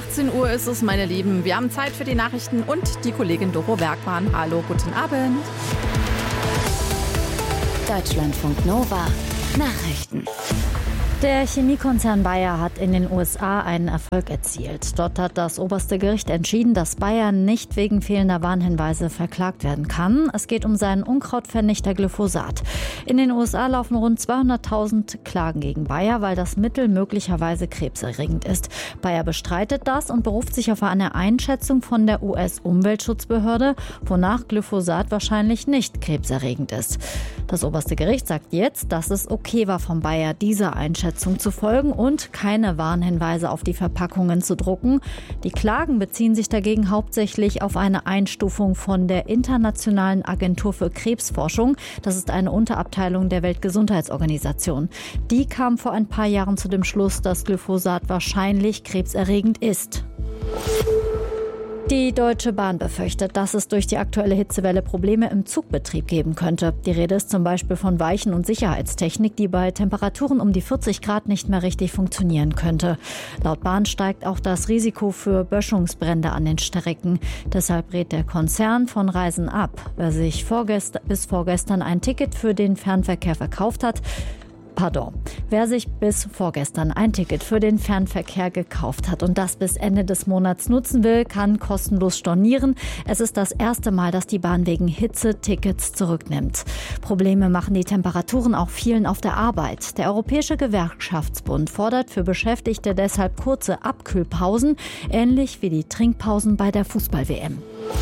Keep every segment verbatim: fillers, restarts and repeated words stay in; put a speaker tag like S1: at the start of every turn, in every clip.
S1: achtzehn Uhr ist es, meine Lieben. Wir haben Zeit für die Nachrichten und die Kollegin Doro Bergmann. Hallo, guten Abend.
S2: Deutschlandfunk Nova. Nachrichten.
S3: Der Chemiekonzern Bayer hat in den U S A einen Erfolg erzielt. Dort hat das oberste Gericht entschieden, dass Bayer nicht wegen fehlender Warnhinweise verklagt werden kann. Es geht um seinen Unkrautvernichter Glyphosat. In den U S A laufen rund zweihunderttausend Klagen gegen Bayer, weil das Mittel möglicherweise krebserregend ist. Bayer bestreitet das und beruft sich auf eine Einschätzung von der U S-Umweltschutzbehörde, wonach Glyphosat wahrscheinlich nicht krebserregend ist. Das oberste Gericht sagt jetzt, dass es okay war von Bayer, dieser Einschätzung zu folgen und keine Warnhinweise auf die Verpackungen zu drucken. Die Klagen beziehen sich dagegen hauptsächlich auf eine Einstufung von der Internationalen Agentur für Krebsforschung. Das ist eine Unterabteilung der Weltgesundheitsorganisation. Die kam vor ein paar Jahren zu dem Schluss, dass Glyphosat wahrscheinlich krebserregend ist. Die Deutsche Bahn befürchtet, dass es durch die aktuelle Hitzewelle Probleme im Zugbetrieb geben könnte. Die Rede ist zum Beispiel von Weichen- und Sicherheitstechnik, die bei Temperaturen um die vierzig Grad nicht mehr richtig funktionieren könnte. Laut Bahn steigt auch das Risiko für Böschungsbrände an den Strecken. Deshalb rät der Konzern von Reisen ab. Wer sich vorgest- bis vorgestern ein Ticket für den Fernverkehr verkauft hat, Pardon. Wer sich bis vorgestern ein Ticket für den Fernverkehr gekauft hat und das bis Ende des Monats nutzen will, kann kostenlos stornieren. Es ist das erste Mal, dass die Bahn wegen Hitze Tickets zurücknimmt. Probleme machen die Temperaturen auch vielen auf der Arbeit. Der Europäische Gewerkschaftsbund fordert für Beschäftigte deshalb kurze Abkühlpausen, ähnlich wie die Trinkpausen bei der Fußball-W M.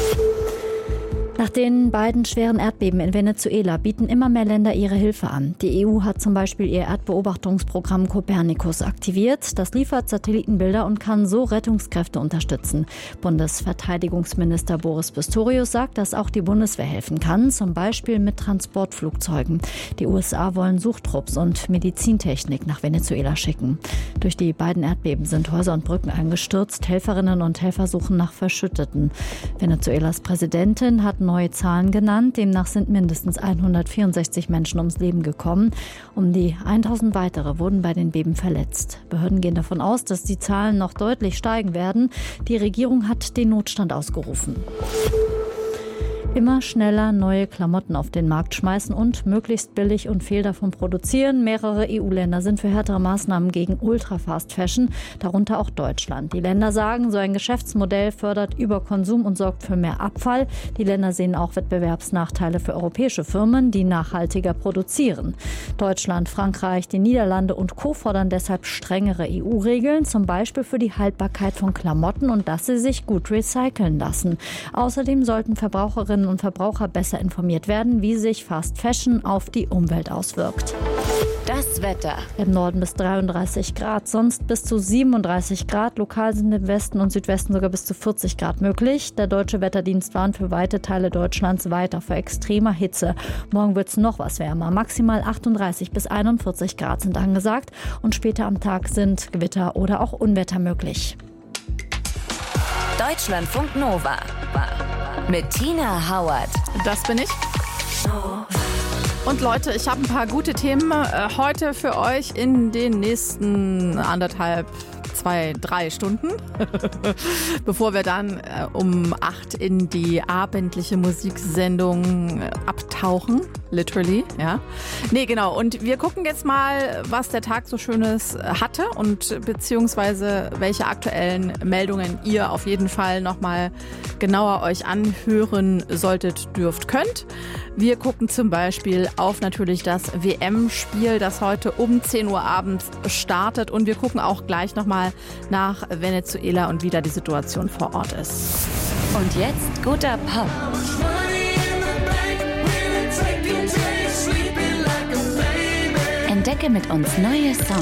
S3: Nach den beiden schweren Erdbeben in Venezuela bieten immer mehr Länder ihre Hilfe an. Die E U hat zum Beispiel ihr Erdbeobachtungsprogramm Copernicus aktiviert. Das liefert Satellitenbilder und kann so Rettungskräfte unterstützen. Bundesverteidigungsminister Boris Pistorius sagt, dass auch die Bundeswehr helfen kann, zum Beispiel mit Transportflugzeugen. Die U S A wollen Suchtrupps und Medizintechnik nach Venezuela schicken. Durch die beiden Erdbeben sind Häuser und Brücken eingestürzt. Helferinnen und Helfer suchen nach Verschütteten. Venezuelas Präsidentin hat neue Zahlen genannt. Demnach sind mindestens hundertvierundsechzig Menschen ums Leben gekommen. Um die tausend weitere wurden bei den Beben verletzt. Behörden gehen davon aus, dass die Zahlen noch deutlich steigen werden. Die Regierung hat den Notstand ausgerufen. Immer schneller neue Klamotten auf den Markt schmeißen und möglichst billig und viel davon produzieren. Mehrere E U-Länder sind für härtere Maßnahmen gegen Ultra-Fast-Fashion, darunter auch Deutschland. Die Länder sagen, so ein Geschäftsmodell fördert Überkonsum und sorgt für mehr Abfall. Die Länder sehen auch Wettbewerbsnachteile für europäische Firmen, die nachhaltiger produzieren. Deutschland, Frankreich, die Niederlande und Co. fordern deshalb strengere E U-Regeln, zum Beispiel für die Haltbarkeit von Klamotten und dass sie sich gut recyceln lassen. Außerdem sollten Verbraucherinnen und Verbraucher besser informiert werden, wie sich Fast Fashion auf die Umwelt auswirkt.
S2: Das Wetter.
S3: Im Norden bis dreiunddreißig Grad, sonst bis zu siebenunddreißig Grad. Lokal sind im Westen und Südwesten sogar bis zu vierzig Grad möglich. Der Deutsche Wetterdienst warnt für weite Teile Deutschlands weiter vor extremer Hitze. Morgen wird es noch was wärmer. Maximal achtunddreißig bis einundvierzig Grad sind angesagt. Und später am Tag sind Gewitter oder auch Unwetter möglich.
S2: Deutschlandfunk Nova. Mit Tina Hauert.
S1: Das bin ich. Und Leute, ich habe ein paar gute Themen äh, heute für euch in den nächsten anderthalb, zwei, drei Stunden. Bevor wir dann äh, um acht in die abendliche Musiksendung äh, abtauchen. Literally, ja. Nee, genau. Und wir gucken jetzt mal, was der Tag so Schönes hatte und beziehungsweise welche aktuellen Meldungen ihr auf jeden Fall nochmal genauer euch anhören solltet, dürft, könnt. Wir gucken zum Beispiel auf natürlich das W M-Spiel, das heute um zehn Uhr abends startet. Und wir gucken auch gleich nochmal nach Venezuela und wie da die Situation vor Ort ist.
S2: Und jetzt guter Pop. Entdecke mit uns neue Songs.